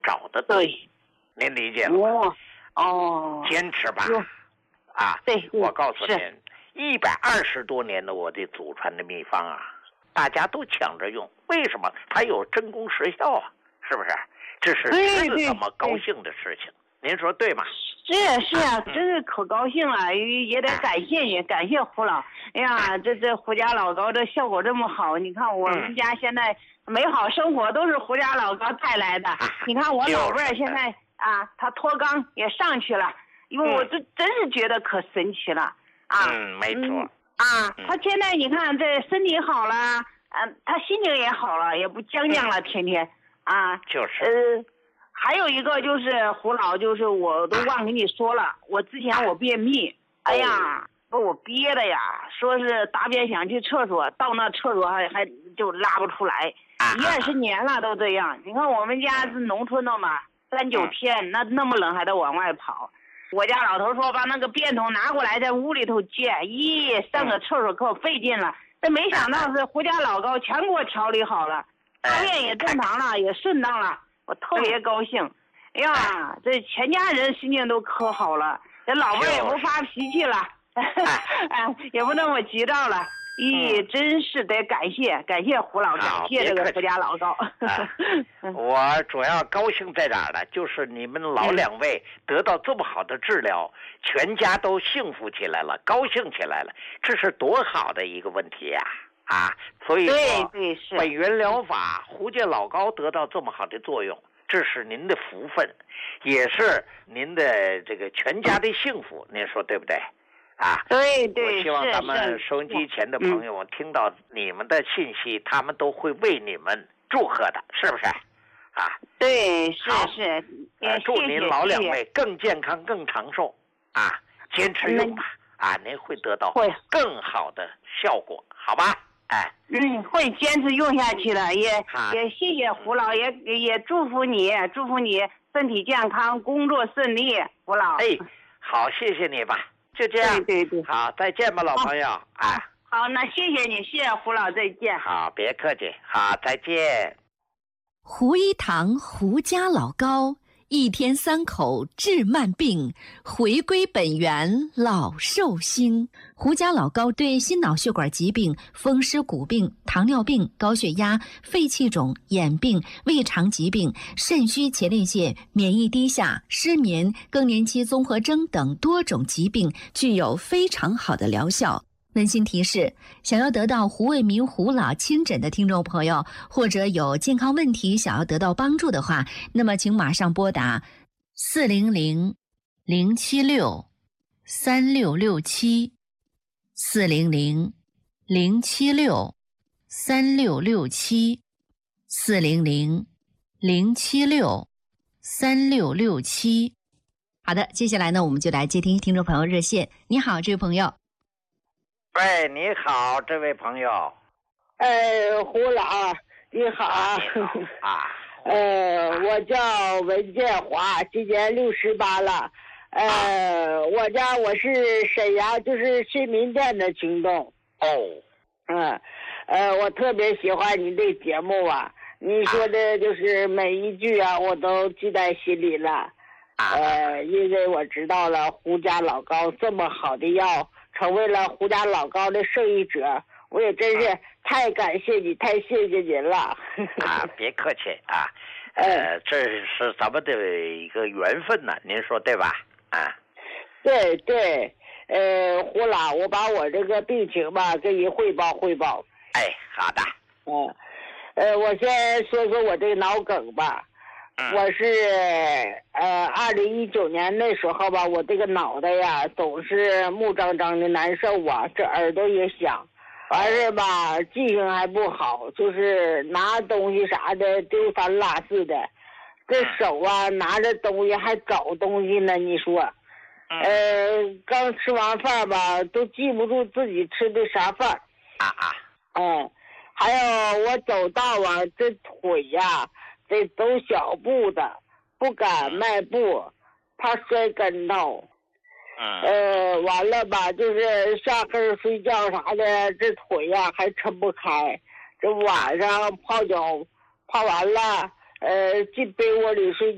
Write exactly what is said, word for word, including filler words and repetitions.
找得对，您理解了吗？ 哦，哦， 坚持吧，啊， 对， 我告诉您，一百二十多年的我的祖传的秘方啊，大家都抢着用，为什么？它有真功实效啊，是不是？这是值得这么高兴的事情，您说对吗？ 是是啊，真是可高兴了，也得感谢你，感谢胡老。哎呀，这这胡家老高这效果这么好，你看我们家现在美好生活都是胡家老高带来的。你看我老伴儿现在啊，他脱肛也上去了，因为我这真是觉得可神奇了啊。 嗯，没错。 啊，他现在你看这身体好了，嗯，他心情也好了，也不僵僵了，天天啊。 就是。 呃。还有一个就是胡老，就是我都忘跟你说了，我之前我便秘，哎呀，把我憋的呀，说是大便想去厕所，到那厕所还还就拉不出来，一二十年了都这样。你看我们家是农村的嘛，三九天那那么冷还得往外跑。我家老头说把那个便桶拿过来在屋里头接，咦，上个厕所可费劲了。这没想到是胡家老高全给我调理好了，大便也正常了，也顺当了。我特别高兴，哎呀，这全家人心情都可好了，这老伴也不发脾气了，哎，也不那么急躁了。咦，真是得感谢感谢胡老，感谢这个胡家老高。 我主要高兴在哪儿呢？就是你们老两位得到这么好的治疗，全家都幸福起来了，高兴起来了，这是多好的一个问题呀！啊，所以说本源疗法胡家老高得到这么好的作用，这是您的福分，也是您的这个全家的幸福，您说对不对？啊， 对对， 我希望咱们收音机前的朋友们听到你们的信息，他们都会为你们祝贺的，是不是？啊， 对，是是， 呃，祝您老两位更健康、更长寿啊！坚持用吧，啊，您会得到更好的效果，好吧？哎， 嗯，会坚持用下去的，也也谢谢胡老，也也祝福你，祝福你身体健康，工作顺利，胡老。 哎，好，谢谢你吧，就这样。 对对对， 好，再见吧，老朋友。哎， 好，那谢谢你，谢谢胡老，再见。 好，别客气，好，再见。 胡一堂胡家老高，一天三口治慢病，回归本源老寿星。胡家老高对心脑血管疾病、风湿骨病、糖尿病、高血压、肺气肿、眼病、胃肠疾病、肾虚前列腺、免疫低下、失眠、更年期综合征等多种疾病具有非常好的疗效。温馨提示：想要得到胡卫民胡老亲诊的听众朋友，或者有健康问题想要得到帮助的话，那么请马上拨打四零零零七六三六六七四零零零七六三六六七四零零零七六三六六七。好的，接下来呢，我们就来接听听众朋友热线。你好，这位朋友。 喂，你好，这位朋友。 呃，胡老，你好。 啊，你好啊。 呃，我叫文建华，今年六十八了。呃，啊、我家我是沈阳，就是新民店的群众。 哦。 嗯，呃，我特别喜欢你的节目啊，你说的就是每一句啊，我都记在心里了。 啊。 呃，因为我知道了胡家老高这么好的药。成为了胡家老高的受益者，我也真是太感谢你，太谢谢您了。 啊，别客气啊，呃，这是咱们的一个缘分呢，您说对吧？啊， 对对，呃，胡老，我把我这个病情吧跟您汇报汇报。 哎，好的。 嗯，呃，我先说说我这个脑梗吧。我是呃，二零一九年那时候吧，我这个脑袋呀总是木张张的难受啊，这耳朵也响，完事吧记性还不好，就是拿东西啥的丢三落四的，这手啊拿着东西还找东西呢，你说，呃，刚吃完饭吧都记不住自己吃的啥饭啊啊， 嗯，还有我走道啊，这腿呀。得走小步的，不敢迈步，怕摔跟头。 嗯。 呃，完了吧，就是下课睡觉啥的，这腿呀、啊、还抻不开。这晚上泡脚，泡完了，呃，进被窝里睡觉。